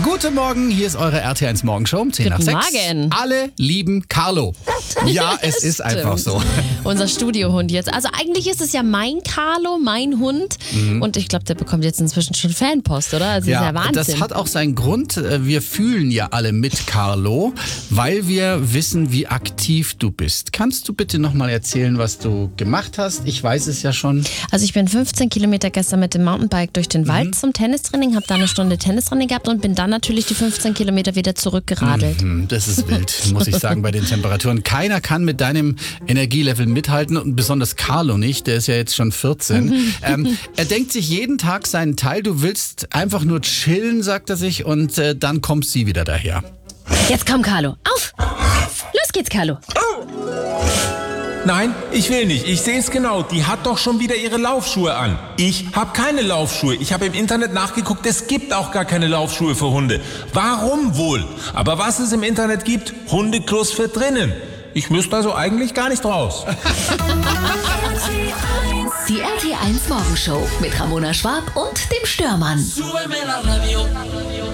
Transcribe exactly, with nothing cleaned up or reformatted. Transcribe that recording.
Guten Morgen, hier ist eure R T eins Morgenshow um zehn nach Guten sechs. Morgen. Alle lieben Carlo. Ja, es ist einfach so. Unser Studiohund jetzt. Also eigentlich ist es ja mein Carlo, mein Hund. Mhm. Und ich glaube, der bekommt jetzt inzwischen schon Fanpost, oder? Also ja, ist ja Wahnsinn. Das hat auch seinen Grund. Wir fühlen ja alle mit Carlo, weil wir wissen, wie aktiv du bist. Kannst du bitte nochmal erzählen, was du gemacht hast? Ich weiß es ja schon. Also ich bin fünfzehn Kilometer gestern mit dem Mountainbike durch den Wald Mhm. zum Tennistraining, habe da eine Stunde Tennistraining gehabt und bin dann natürlich die fünfzehn Kilometer wieder zurückgeradelt. Mhm, das ist wild, muss ich sagen, bei den Temperaturen. Keiner kann mit deinem Energielevel mithalten und besonders Carlo nicht, der ist ja jetzt schon vierzehn. ähm, er denkt sich jeden Tag seinen Teil, du willst einfach nur chillen, sagt er sich, und äh, dann kommt sie wieder daher. Jetzt komm, Carlo, auf! Los geht's, Carlo. Nein, ich will nicht. Ich sehe es genau. Die hat doch schon wieder ihre Laufschuhe an. Ich habe keine Laufschuhe. Ich habe im Internet nachgeguckt. Es gibt auch gar keine Laufschuhe für Hunde. Warum wohl? Aber was es im Internet gibt, Hundeklos für drinnen. Ich müsste also eigentlich gar nicht raus. Die R T eins Morgenshow mit Ramona Schwab und dem Störmann.